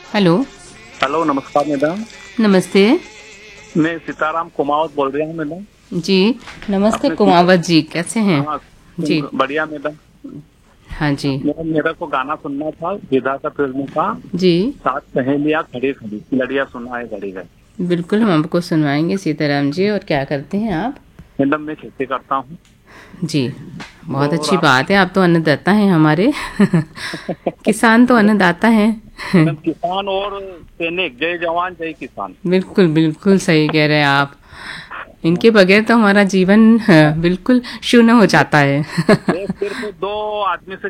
Hello. Hello, नमस्कार madam. नमस्ते। मैं सीताराम कुमावत बोल रहा हूँ मैडम। जी। नमस्ते आपने कुमावत जी, कैसे हैं? हाँ, जी। बढ़िया मैडम। हाँ जी। मेरे को गाना सुनना था विधाता फिल्म का। जी, सात सहेलियां खड़ी खड़ी लड़िया सुना है घड़ी घड़ी। बिल्कुल हम आपको सुनवाएंगे सीताराम जी। और क्या करते हैं आप? मैडम मैं खेती करता हूँ। जी, बहुत और अच्छी आप बात है। आप तो अन्नदाता हैं हमारे। किसान तो अन्नदाता हैं। मैडम किसान और सैनिक, जय जवान जय किसान। बिल्कुल बिल्कुल सही कह रहे हैं आप। इनके बगैर तो हमारा जीवन बिल्कुल शून्य हो ये जाता है। ये सिर्फ दो आदमी से